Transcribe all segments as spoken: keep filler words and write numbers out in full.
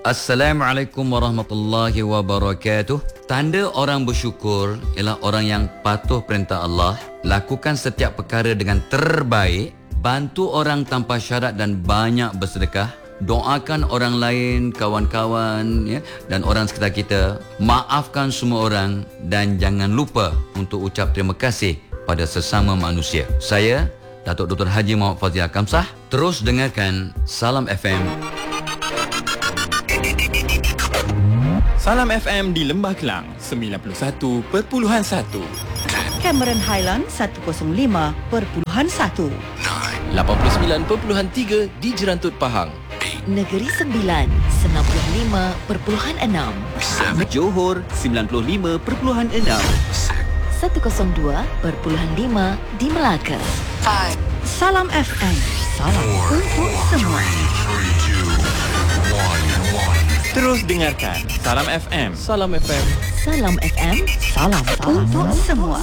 Assalamualaikum warahmatullahi wabarakatuh. Tanda orang bersyukur ialah orang yang patuh perintah Allah, lakukan setiap perkara dengan terbaik, bantu orang tanpa syarat dan banyak bersedekah, doakan orang lain, kawan-kawan ya, dan orang sekitar kita, maafkan semua orang dan jangan lupa untuk ucap terima kasih pada sesama manusia. Saya, Datuk Doktor Haji Muhammad Fazil Kamsah. Terus dengarkan Salam F M. Salam F M di Lembah Kelang sembilan puluh satu perpuluhan satu, Cameron Highland seratus lima perpuluhan satu, lapan puluh sembilan perpuluhan tiga di Jerantut Pahang, Negeri Sembilan sembilan puluh lima perpuluhan enam, Johor sembilan puluh lima perpuluhan enam, seratus dua perpuluhan lima di Melaka. Salam F M. Salam untuk semua. Terus dengarkan Salam F M. Salam F M. Salam F M. Salam untuk semua.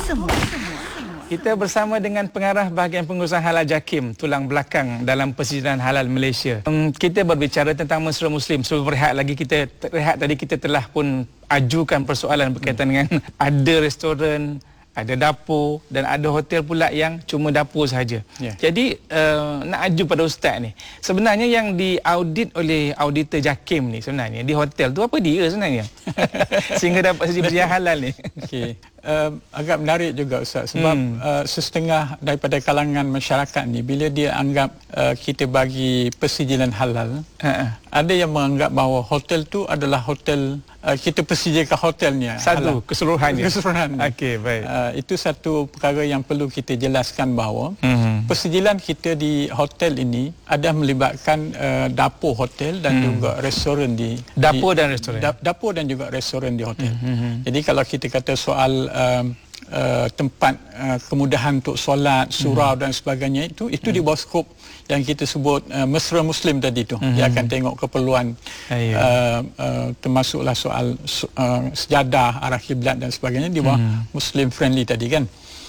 Kita bersama dengan pengarah bahagian pengurusan halal JAKIM, tulang belakang dalam Persediaan Halal Malaysia. Um, kita berbicara tentang mesra Muslim. Sebelum rehat lagi kita rehat tadi kita telah pun ajukan persoalan berkaitan dengan ada restoran, ada dapur dan ada hotel pula yang cuma dapur sahaja. Yeah. Jadi uh, nak aju pada ustaz ni. Sebenarnya yang diaudit oleh auditor JAKIM ni sebenarnya di hotel tu apa dia sebenarnya? Sehingga dapat persediaan halal ni. Okey. Uh, agak menarik juga Ustaz sebab hmm. uh, setengah daripada kalangan masyarakat ni bila dia anggap uh, kita bagi persediaan halal, uh-uh. ada yang menganggap bahawa hotel tu adalah hotel uh, kita persediakan hotelnya satu halal. keseluruhannya. Keseluruhan. Okey, baik. Uh, itu satu perkara yang perlu kita jelaskan bahawa hmm. persediaan kita di hotel ini ada melibatkan uh, dapur hotel dan hmm. juga restoran di dapur di, dan restoran. Da, dapur dan juga restoran di hotel. Hmm. Jadi kalau kita kata soal uh, uh, tempat uh, kemudahan untuk solat, surau hmm. dan sebagainya itu itu hmm. di bawah skop yang kita sebut uh, mesra Muslim tadi tu. Hmm. Dia akan tengok keperluan uh, uh, termasuklah soal uh, sejadah, arah kiblat dan sebagainya di bawah hmm. Muslim friendly tadi kan.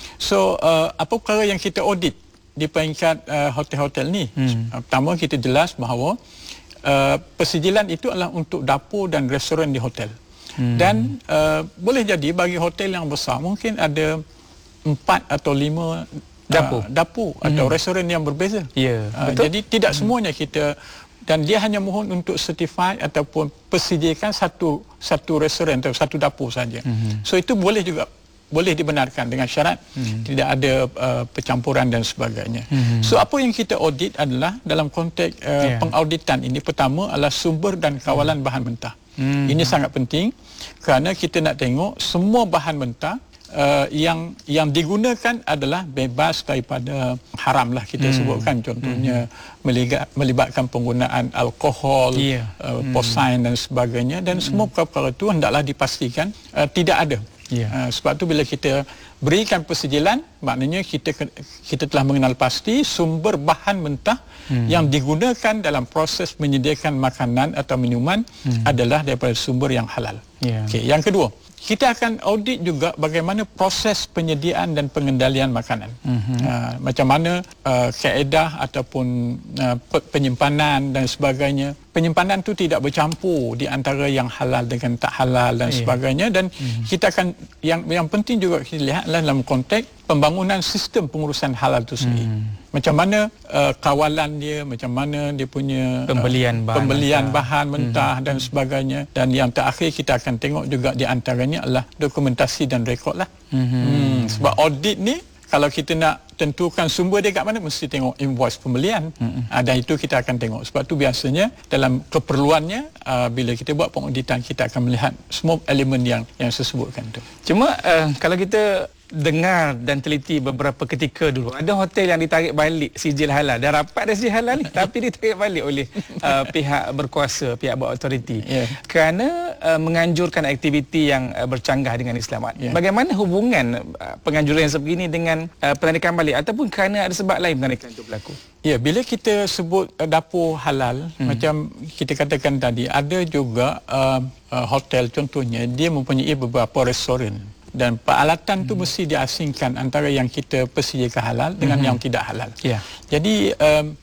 So uh, apa perkara yang kita audit di peringkat uh, hotel-hotel ni? Hmm. Uh, pertama kita jelas bahawa uh, persediaan itu adalah untuk dapur dan restoran di hotel. Hmm. Dan uh, boleh jadi bagi hotel yang besar mungkin ada empat atau lima dapur, uh, dapur hmm. atau restoran yang berbeza. Yeah, uh, jadi tidak hmm. semuanya kita, dan dia hanya mohon untuk certified ataupun persediakan satu satu restoran atau satu dapur saja. Hmm. So itu boleh juga boleh dibenarkan dengan syarat hmm. tidak ada uh, percampuran dan sebagainya. Hmm. So apa yang kita audit adalah dalam konteks uh, yeah. pengauditan ini pertama adalah sumber dan kawalan hmm. bahan mentah. Hmm. Ini sangat penting kerana kita nak tengok semua bahan mentah uh, yang yang digunakan adalah bebas daripada haram lah kita hmm. sebutkan, contohnya hmm. melibat, melibatkan penggunaan alkohol, yeah. uh, hmm. posain dan sebagainya, dan hmm. semua perkara itu hendaklah dipastikan uh, tidak ada. Yeah. Uh, sebab tu bila kita berikan persediaan, maknanya kita kita telah mengenal pasti sumber bahan mentah hmm. yang digunakan dalam proses menyediakan makanan atau minuman hmm. adalah daripada sumber yang halal. Yeah. Okey, yang kedua, kita akan audit juga bagaimana proses penyediaan dan pengendalian makanan. Mm-hmm. Uh, macam mana uh, kaedah ataupun uh, penyimpanan dan sebagainya. Penyimpanan tu tidak bercampur di antara yang halal dengan tak halal dan yeah. sebagainya, dan mm-hmm. kita akan yang yang penting juga kita lihat dalam konteks pembangunan sistem pengurusan halal itu sendiri. Mm. Macam mana uh, kawalan dia, macam mana dia punya pembelian uh, bahan pembelian mentah, bahan mentah hmm. dan sebagainya, dan yang terakhir kita akan tengok juga di antaranya adalah dokumentasi dan rekod lah. Hmm. Hmm. Sebab audit ni kalau kita nak tentukan sumber dia kat mana, mesti tengok invoice pembelian. Hmm. Uh, dan itu kita akan tengok. Sebab tu biasanya dalam keperluannya uh, bila kita buat pengauditan kita akan melihat semua elemen yang yang saya sebutkan tu. Cuma uh, kalau kita dengar dan teliti beberapa ketika dulu, ada hotel yang ditarik balik sijil halal. Dah rapat dah sijil halal ni tapi ditarik balik oleh uh, pihak berkuasa, pihak berautoriti. Yeah. Kerana uh, menganjurkan aktiviti yang uh, bercanggah dengan Islam. Yeah. Bagaimana hubungan uh, penganjuran yang sebegini dengan uh, penarikan balik, ataupun kerana ada sebab lain penarikan itu berlaku? Ya, bila kita sebut uh, dapur halal, hmm. macam kita katakan tadi, ada juga uh, uh, hotel contohnya dia mempunyai beberapa restoran. Dan peralatan tu hmm. mesti diasingkan antara yang kita persediakan halal dengan hmm. yang tidak halal. Yeah. Jadi um,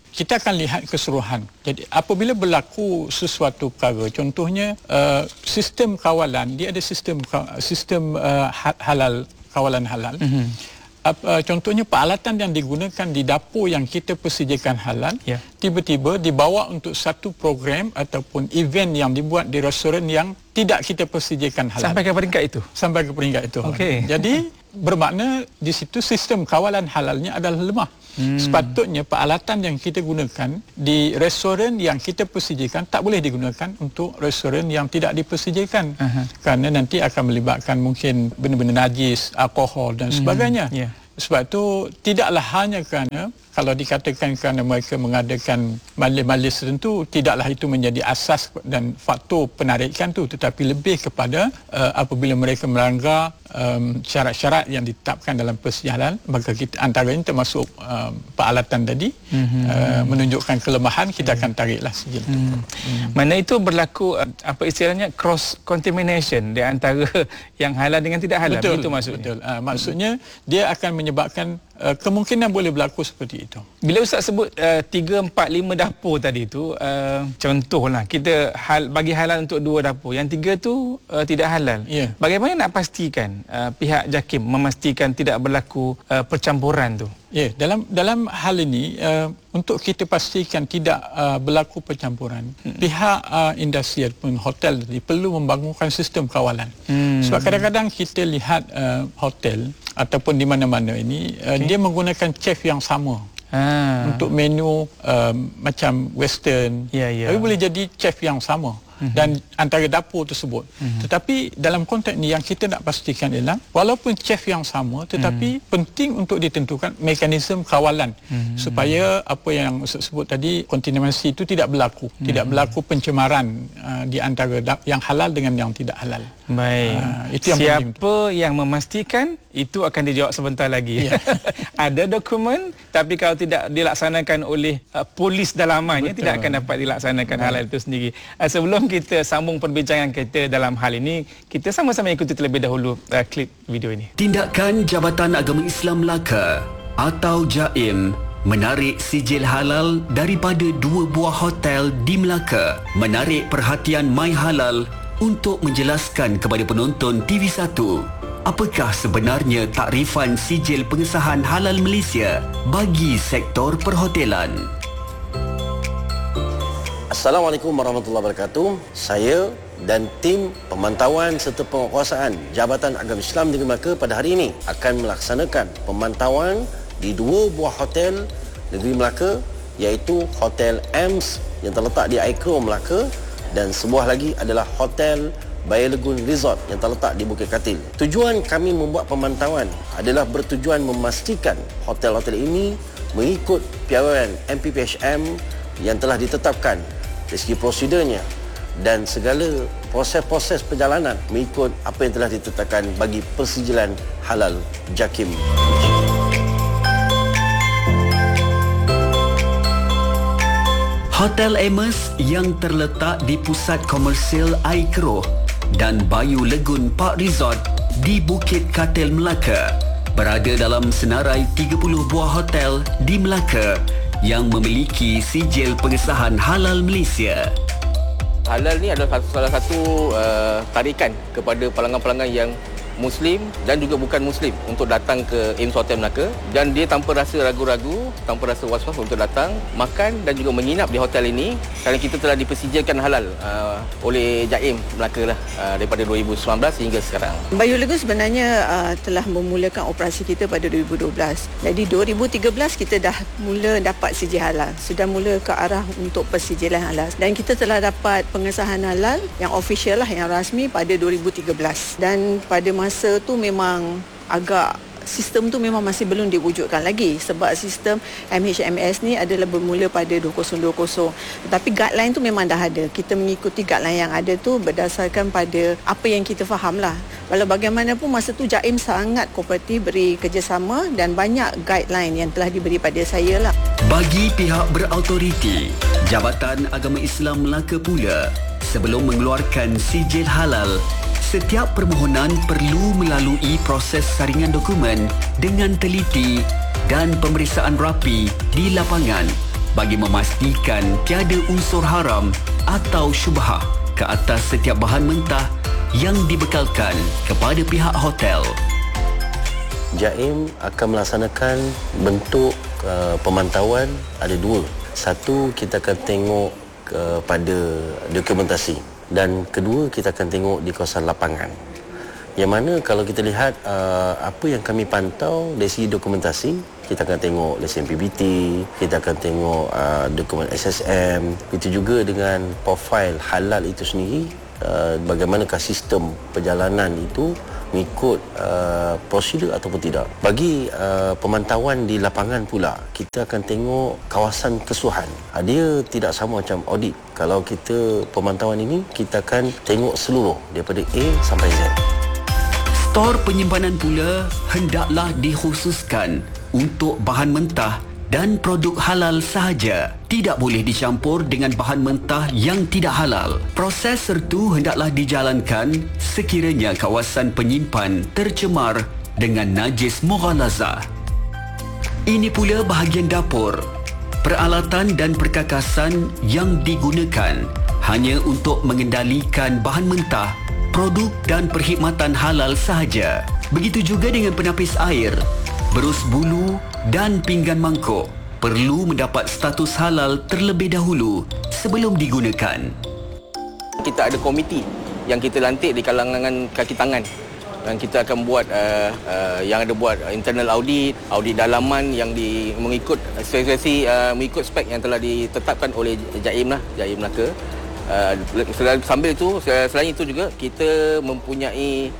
kita akan lihat keseluruhan. Jadi apabila berlaku sesuatu perkara, contohnya uh, sistem kawalan, dia ada sistem sistem uh, halal, kawalan halal. Mm-hmm. Uh, contohnya peralatan yang digunakan di dapur yang kita persediakan halal, yeah. tiba-tiba dibawa untuk satu program ataupun event yang dibuat di restoran yang tidak kita persediakan halal. Sampai ke peringkat itu? Sampai ke peringkat itu. Okay. Jadi bermakna di situ sistem kawalan halalnya adalah lemah. Hmm. Sepatutnya peralatan yang kita gunakan di restoran yang kita persediakan tak boleh digunakan untuk restoran yang tidak dipersediakan. Uh-huh. Kerana nanti akan melibatkan mungkin benda-benda najis, alkohol dan sebagainya. Hmm. Yeah. Sebab itu tidaklah hanya kerana kalau dikatakan kerana mereka mengadakan majlis-majlis tertentu, tidaklah itu menjadi asas dan faktor penarikan tu, tetapi lebih kepada uh, apabila mereka melanggar um, syarat-syarat yang ditetapkan dalam persediaan, maka kita antaranya termasuk um, peralatan tadi mm-hmm. uh, menunjukkan kelemahan, kita akan tariklah sijil. Mm. Mm. Mana itu berlaku apa istilahnya cross contamination di antara yang halal dengan tidak halal. Betul, itu maksudnya. Betul. Uh, maksudnya dia akan menyebabkan uh, kemungkinan boleh berlaku seperti itu. Bila Ustaz sebut uh, tiga, empat, lima dapur tadi tu, uh, contohlah kita hal, bagi halal untuk dua dapur, yang tiga tu uh, tidak halal. Yeah. Bagaimana nak pastikan uh, pihak JAKIM memastikan tidak berlaku uh, percampuran tu? Ya, yeah, dalam dalam hal ini uh, untuk kita pastikan tidak uh, berlaku percampuran, hmm. pihak uh, industri ataupun hotel tadi perlu membangunkan sistem kawalan. Hmm. Sebab kadang-kadang kita lihat uh, hotel ataupun di mana-mana ini uh, okay. dia menggunakan chef yang sama. Ha. Untuk menu uh, macam western, yeah, yeah. tapi boleh jadi chef yang sama. Mm-hmm. Dan antara dapur tersebut. Mm-hmm. Tetapi dalam konteks ni yang kita nak pastikan ialah walaupun chef yang sama, tetapi mm-hmm. penting untuk ditentukan mekanisme kawalan mm-hmm. supaya apa yang Ustaz sebut tadi, kontaminasi itu tidak berlaku, mm-hmm. tidak berlaku pencemaran uh, di antara da- yang halal dengan yang tidak halal. Baik. Uh, itu yang siapa penting. Yang memastikan itu akan dijawab sebentar lagi. Yeah. Ada dokumen, tapi kalau tidak dilaksanakan oleh uh, polis dalamannya, betul, tidak akan dapat dilaksanakan hmm. halal itu sendiri. Uh, sebelum kita sambung perbincangan kita dalam hal ini, kita sama-sama ikuti terlebih dahulu uh, klip video ini. Tindakan Jabatan Agama Islam Melaka atau JAIM menarik sijil halal daripada dua buah hotel di Melaka, menarik perhatian My Halal untuk menjelaskan kepada penonton T V satu apakah sebenarnya takrifan sijil pengesahan halal Malaysia bagi sektor perhotelan. Assalamualaikum warahmatullahi wabarakatuh. Saya dan tim pemantauan serta penguasaan Jabatan Agama Islam Negeri Melaka pada hari ini akan melaksanakan pemantauan di dua buah hotel Negeri Melaka, iaitu Hotel Ems yang terletak di Aikro Melaka dan sebuah lagi adalah Hotel Bayer Lagoon Resort yang terletak di Bukit Katil. Tujuan kami membuat pemantauan adalah bertujuan memastikan hotel-hotel ini mengikut piawaian M P P H M yang telah ditetapkan dari segi prosedurnya dan segala proses-proses perjalanan mengikut apa yang telah ditetapkan bagi persijilan halal JAKIM. Hotel Ems yang terletak di pusat komersial Aikro dan Bayu Lagoon Park Resort di Bukit Katil, Melaka berada dalam senarai tiga puluh buah hotel di Melaka yang memiliki sijil pengesahan halal Malaysia. Halal ni adalah salah satu uh, tarikan kepada pelanggan-pelanggan yang Muslim dan juga bukan Muslim untuk datang ke Ems Hotel Melaka, dan dia tanpa rasa ragu-ragu, tanpa rasa was-was untuk datang, makan dan juga menginap di hotel ini kerana kita telah dipersediakan halal uh, oleh JAIM Melaka lah, uh, daripada dua ribu sembilan belas hingga sekarang. Bayu Lagoon sebenarnya uh, telah memulakan operasi kita pada dua ribu dua belas. Jadi dua ribu tiga belas kita dah mula dapat sijil halal, sudah mula ke arah untuk persijilan halal, dan kita telah dapat pengesahan halal yang official lah, yang rasmi pada dua ribu tiga belas. Dan pada masa Masa tu memang agak sistem tu memang masih belum diwujudkan lagi sebab sistem M H M S ni adalah bermula pada dua ribu dua puluh. Tetapi guideline tu memang dah ada. Kita mengikuti guideline yang ada tu berdasarkan pada apa yang kita faham lah. Walau bagaimanapun masa tu JAIM sangat kooperatif, beri kerjasama dan banyak guideline yang telah diberi pada saya lah. Bagi pihak berautoriti, Jabatan Agama Islam Melaka pula, sebelum mengeluarkan sijil halal, setiap permohonan perlu melalui proses saringan dokumen dengan teliti dan pemeriksaan rapi di lapangan bagi memastikan tiada unsur haram atau syubhah ke atas setiap bahan mentah yang dibekalkan kepada pihak hotel. Jaim akan melaksanakan bentuk uh, pemantauan ada dua. Satu, kita akan tengok kepada dokumentasi, dan kedua, kita akan tengok di kawasan lapangan. Yang mana kalau kita lihat uh, apa yang kami pantau dari segi dokumentasi, kita akan tengok lesen P B T, kita akan tengok uh, dokumen S S M, itu juga dengan profil halal itu sendiri, uh, bagaimanakah sistem perjalanan itu mengikut uh, prosedur ataupun tidak. Bagi uh, pemantauan di lapangan pula, kita akan tengok kawasan kesusahan. Uh, dia tidak sama macam audit. Kalau kita pemantauan ini, kita akan tengok seluruh daripada A sampai Z. Stor penyimpanan pula hendaklah dikhususkan untuk bahan mentah dan produk halal sahaja. Tidak boleh dicampur dengan bahan mentah yang tidak halal. Proses sertu hendaklah dijalankan sekiranya kawasan penyimpan tercemar dengan najis mughalazah. Ini pula bahagian dapur. Peralatan dan perkakasan yang digunakan hanya untuk mengendalikan bahan mentah, produk dan perkhidmatan halal sahaja. Begitu juga dengan penapis air, berus bulu dan pinggan mangkuk perlu mendapat status halal terlebih dahulu sebelum digunakan. Kita ada komiti yang kita lantik di kalangan kaki tangan, dan kita akan buat uh, uh, yang ada buat internal audit, audit dalaman yang di, mengikut spesifikasi uh, mengikut spek yang telah ditetapkan oleh Jaim lah, Jaim Melaka. Uh, sambil itu, selain itu juga kita mempunyai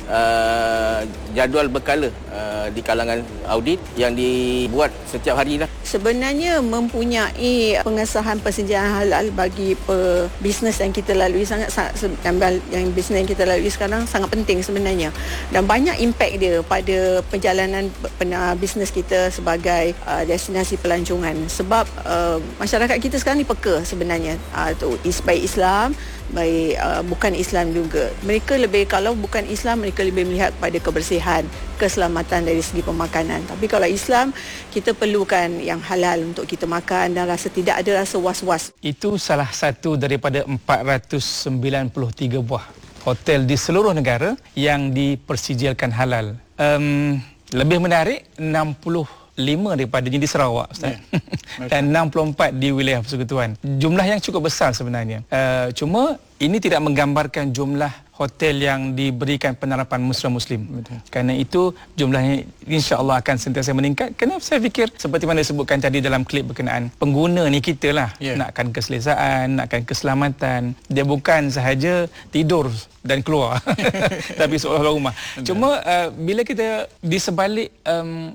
Uh, jadual berkala uh, di kalangan audit yang dibuat setiap hari lah. Sebenarnya mempunyai pengesahan persediaan halal bagi bisnes yang kita lalui sangat, sangat yang bisnes yang kita lalui sekarang sangat penting sebenarnya, dan banyak impak dia pada perjalanan bisnes kita sebagai uh, destinasi pelancongan. Sebab uh, masyarakat kita sekarang ni peka sebenarnya, uh, tu baik Islam, baik uh, bukan Islam juga. Mereka lebih, kalau bukan Islam, mereka lebih melihat pada kebersihan, keselamatan dari segi pemakanan. Tapi kalau Islam, kita perlukan yang halal untuk kita makan dan rasa tidak ada rasa was-was. Itu salah satu daripada empat ratus sembilan puluh tiga buah hotel di seluruh negara yang dipersijilkan halal. Um, lebih menarik, enam puluh lima daripadanya di Sarawak, Ustaz. Yeah. Dan enam puluh empat di wilayah Persekutuan. Jumlah yang cukup besar sebenarnya. Uh, cuma ini tidak menggambarkan jumlah hotel yang diberikan penerapan Muslim-Muslim. Betul. Kerana itu jumlahnya insya-Allah akan sentiasa meningkat. Kerana saya fikir seperti mana disebutkan tadi dalam klip berkenaan, pengguna ni kita lah, yeah, nakkan keselesaan, nakkan keselamatan. Dia bukan sahaja tidur dan keluar tapi seolah-olah rumah. Cuma uh, bila kita di sebalik um,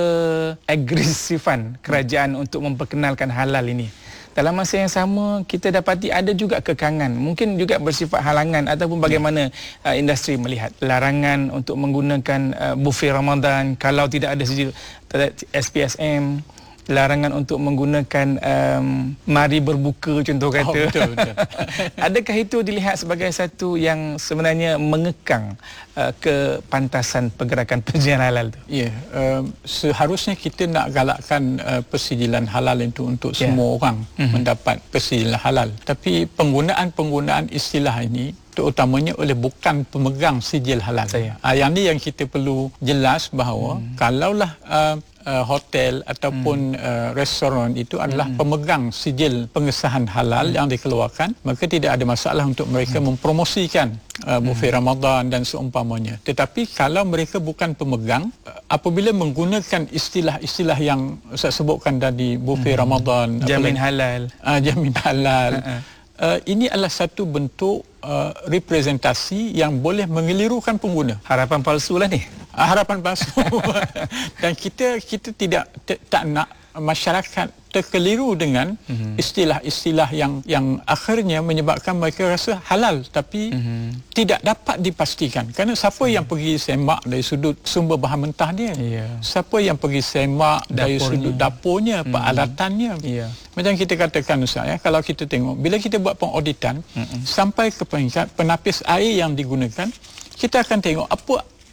keagresifan kerajaan hmm. untuk memperkenalkan halal ini, dalam masa yang sama kita dapati ada juga kekangan, mungkin juga bersifat halangan ataupun bagaimana uh, industri melihat larangan untuk menggunakan uh, buffet Ramadan kalau tidak ada sijil S P S M, larangan untuk menggunakan um, mari berbuka contoh kata. Oh, betul, betul. Adakah itu dilihat sebagai satu yang sebenarnya mengekang uh, kepantasan pergerakan pensijilan halal tu? Ya, yeah, uh, seharusnya kita nak galakkan uh, persijilan halal itu untuk yeah. semua orang mm-hmm. mendapat persijilan halal. Tapi penggunaan-penggunaan istilah ini terutamanya oleh bukan pemegang sijil halal. Saya. Uh, yang ni yang kita perlu jelas bahawa hmm. kalaulah uh, Uh, hotel ataupun hmm. uh, restoran itu adalah hmm. pemegang sijil pengesahan halal hmm. yang dikeluarkan, maka tidak ada masalah untuk mereka hmm. mempromosikan uh, buffet hmm. Ramadan dan seumpamanya. Tetapi kalau mereka bukan pemegang, uh, apabila menggunakan istilah-istilah yang saya sebutkan tadi, buffet hmm. Ramadan, jamin halal, uh, jamin halal, uh, ini adalah satu bentuk uh, representasi yang boleh mengelirukan pengguna. Harapan palsu lah ni. Harapan palsu. Dan kita kita tidak t- tak nak masyarakat terkeliru dengan mm-hmm. istilah-istilah yang yang akhirnya menyebabkan mereka rasa halal tapi mm-hmm. tidak dapat dipastikan. Kerana siapa mm. yang pergi semak dari sudut sumber bahan mentah dia? Yeah. Siapa yang pergi semak dapurnya, dari sudut dapurnya, mm-hmm. peralatannya? Yeah. Macam kita katakan Ustaz, ya, kalau kita tengok bila kita buat pengauditan mm-hmm. sampai ke peringkat penapis air yang digunakan, kita akan tengok apa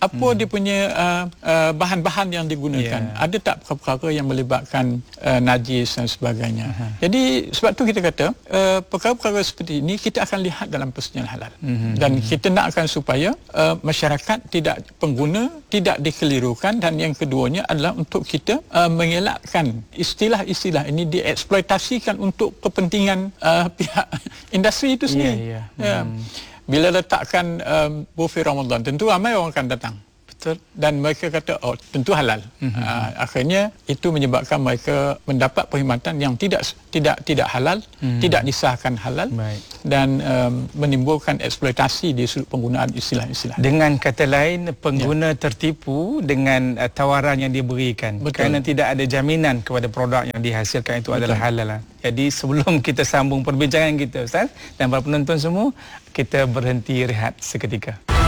apa hmm. dia punya uh, uh, bahan-bahan yang digunakan. Yeah. Ada tak perkara-perkara yang melibatkan uh, najis dan sebagainya. Uh-huh. Jadi sebab tu kita kata uh, perkara-perkara seperti ini kita akan lihat dalam persetujuan halal. Uh-huh. Dan kita nakkan supaya uh, masyarakat tidak pengguna tidak dikelirukan, dan yang keduanya adalah untuk kita uh, mengelakkan istilah-istilah ini dieksploitasikan untuk kepentingan uh, pihak industri itu sendiri. Yeah, yeah. Hmm. Yeah. Bila letakkan um, buffet Ramadan, tentu ramai orang akan datang. Betul. Dan mereka kata, oh tentu halal. Mm-hmm. Uh, akhirnya itu menyebabkan mereka mendapat perkhidmatan yang tidak tidak tidak halal, mm. tidak disahkan halal. Baik. Dan um, menimbulkan eksploitasi di sudut penggunaan istilah-istilah. Dengan kata lain, pengguna ya. tertipu dengan uh, tawaran yang diberikan. Betul. Kerana tidak ada jaminan kepada produk yang dihasilkan itu Betul. adalah halal. Jadi sebelum kita sambung perbincangan kita, Ustaz, dan para penonton semua, kita berhenti rehat seketika.